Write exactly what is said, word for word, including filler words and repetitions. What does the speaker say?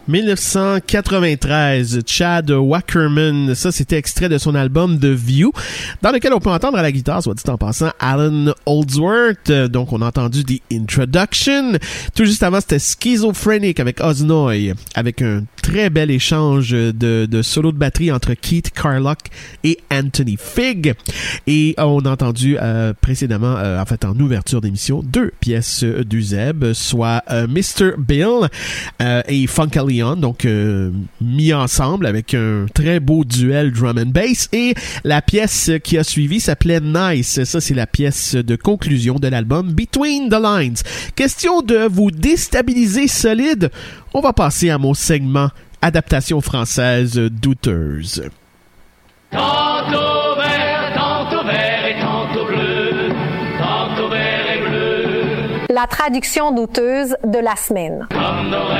dix-neuf cent quatre-vingt-treize, Chad Wackerman, ça c'était extrait de son album The View, dans lequel on peut entendre à la guitare, soit dit en passant, Alan Holdsworth. Donc on a entendu The Introduction. Tout juste avant, c'était Schizophrenic avec Oznoy, avec un très bel échange de, de solo de batterie entre Keith Carlock et Anthony Figg. Et on a entendu euh, précédemment, euh, en fait en ouverture d'émission, deux pièces du Zeb, soit euh, mister Bill euh, et Funkalion, donc euh, mis ensemble avec un très beau duel drum and bass. Et la pièce qui a suivi s'appelait Nice. Ça, c'est la pièce de conclusion de l'album Between the Lines. Question de vous déstabiliser solide, on va passer à mon segment adaptation française douteuse. Tantôt vert, tantôt vert et tantôt bleu, tantôt vert et bleu. La traduction douteuse de la semaine. Comme